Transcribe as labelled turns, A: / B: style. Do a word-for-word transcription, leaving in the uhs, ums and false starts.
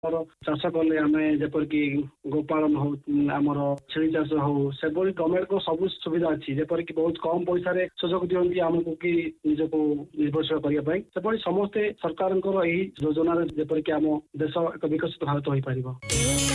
A: ଚାଷ କଲେ ଆମେ ଯେପରିକି ଗୋପାଳନ ହଉ ଆମର ଛେଳି ଚାଷ ହଉ ସେଭଳି ଗଭର୍ଣ୍ଣମେଣ୍ଟଙ୍କ ସବୁ ସୁବିଧା ଅଛି ଯେପରିକି ବହୁତ କମ ପଇସାରେ ସୁଯୋଗ ଦିଅନ୍ତି ଆମକୁ କି ନିଜକୁ ନିର୍ଭରଶୀଳ କରିବା ପାଇଁ ସେଭଳି ସମସ୍ତେ ସରକାରଙ୍କର ଏହି ଯୋଜନାରେ ଯେପରିକି ଆମ ଦେଶ ଏକ ବିକଶିତ ଭାରତ ହୋଇପାରିବ।